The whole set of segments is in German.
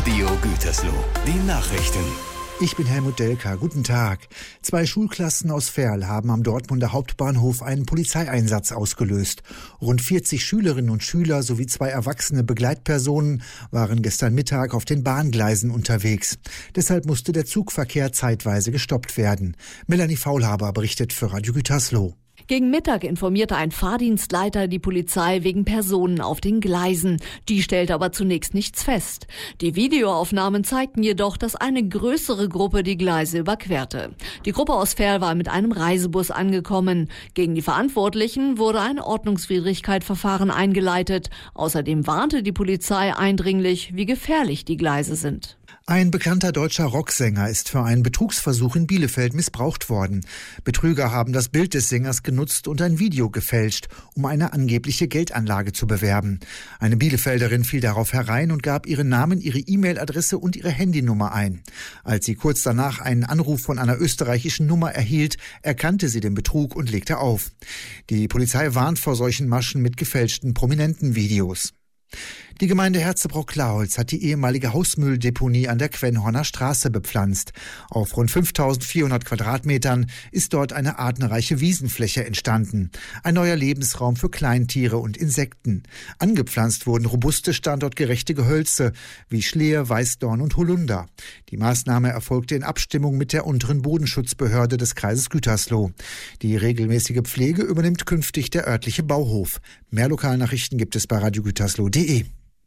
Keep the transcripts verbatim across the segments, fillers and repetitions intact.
Radio Gütersloh, die Nachrichten. Ich bin Helmut Delka. Guten Tag. Zwei Schulklassen aus Verl haben am Dortmunder Hauptbahnhof einen Polizeieinsatz ausgelöst. Rund vierzig Schülerinnen und Schüler sowie zwei erwachsene Begleitpersonen waren gestern Mittag auf den Bahngleisen unterwegs. Deshalb musste der Zugverkehr zeitweise gestoppt werden. Melanie Faulhaber berichtet für Radio Gütersloh. Gegen Mittag informierte ein Fahrdienstleiter die Polizei wegen Personen auf den Gleisen. Die stellte aber zunächst nichts fest. Die Videoaufnahmen zeigten jedoch, dass eine größere Gruppe die Gleise überquerte. Die Gruppe aus Verl war mit einem Reisebus angekommen. Gegen die Verantwortlichen wurde ein Ordnungswidrigkeitsverfahren eingeleitet. Außerdem warnte die Polizei eindringlich, wie gefährlich die Gleise sind. Ein bekannter deutscher Rocksänger ist für einen Betrugsversuch in Bielefeld missbraucht worden. Betrüger haben das Bild des Sängers genutzt und ein Video gefälscht, um eine angebliche Geldanlage zu bewerben. Eine Bielefelderin fiel darauf herein und gab ihren Namen, ihre E-Mail-Adresse und ihre Handynummer ein. Als sie kurz danach einen Anruf von einer österreichischen Nummer erhielt, erkannte sie den Betrug und legte auf. Die Polizei warnt vor solchen Maschen mit gefälschten Prominentenvideos. Die Gemeinde Herzebrock-Klaholz hat die ehemalige Hausmülldeponie an der Quenhorner Straße bepflanzt. Auf rund fünftausendvierhundert Quadratmetern ist dort eine artenreiche Wiesenfläche entstanden. Ein neuer Lebensraum für Kleintiere und Insekten. Angepflanzt wurden robuste, standortgerechte Gehölze wie Schlehe, Weißdorn und Holunder. Die Maßnahme erfolgte in Abstimmung mit der unteren Bodenschutzbehörde des Kreises Gütersloh. Die regelmäßige Pflege übernimmt künftig der örtliche Bauhof. Mehr Lokalnachrichten gibt es bei radio gütersloh punkt de.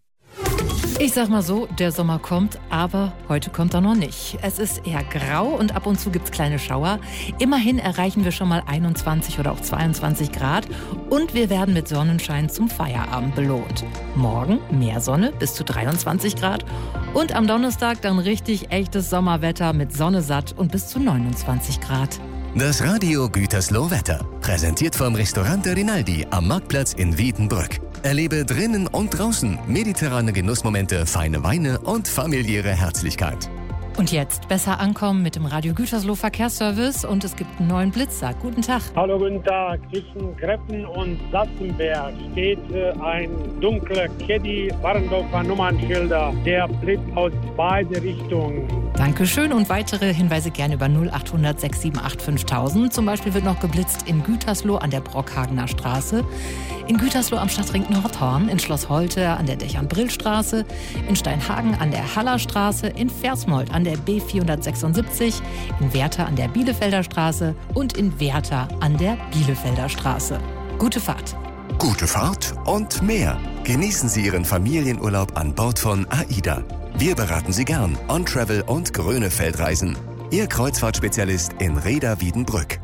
Ich sag mal so, der Sommer kommt, aber heute kommt er noch nicht. Es ist eher grau und ab und zu gibt's kleine Schauer. Immerhin erreichen wir schon mal einundzwanzig oder auch zweiundzwanzig Grad und wir werden mit Sonnenschein zum Feierabend belohnt. Morgen mehr Sonne bis zu dreiundzwanzig Grad und am Donnerstag dann richtig echtes Sommerwetter mit Sonne satt und bis zu neunundzwanzig Grad. Das Radio Gütersloh Wetter, präsentiert vom Restaurant der Rinaldi am Marktplatz in Wiedenbrück. Erlebe drinnen und draußen mediterrane Genussmomente, feine Weine und familiäre Herzlichkeit. Und jetzt besser ankommen mit dem Radio Gütersloh Verkehrsservice und es gibt einen neuen Blitzsack. Guten Tag. Hallo, guten Tag. Zwischen Greppen und Sassenberg steht äh, ein dunkler Caddy, Warendorfer Nummernschilder. Der blitzt aus beide Richtungen. Dankeschön und weitere Hinweise gerne über null achthundert sechs sieben acht fünftausend. Zum Beispiel wird noch geblitzt in Gütersloh an der Brockhagener Straße, in Gütersloh am Stadtring Nordhorn, in Schloss Holte an der Dächern-Brill-Straße, in Steinhagen an der Hallerstraße, in Versmold an der B vierhundertsechsundsiebzig, in Werther an der Bielefelder Straße und in Werther an der Bielefelder Straße. Gute Fahrt. Gute Fahrt und mehr. Genießen Sie Ihren Familienurlaub an Bord von AIDA. Wir beraten Sie gern on Travel und Grönefeldreisen. Ihr Kreuzfahrtspezialist in Reda Wiedenbrück.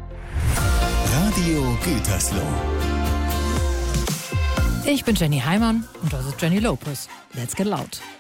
Radio Gütersloh. Ich bin Jenny Heimann und das ist Jenny Lopez. Let's get loud.